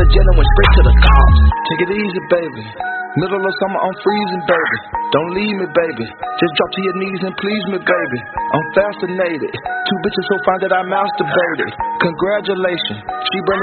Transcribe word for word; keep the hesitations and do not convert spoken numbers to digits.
of jail and went straight to the cops. Take it easy, baby. Middle of summer, I'm freezing, baby. Don't leave me, baby. Just drop to your knees and please me, baby. I'm fascinated. Two bitches so fine that I masturbated. Congratulations. She bring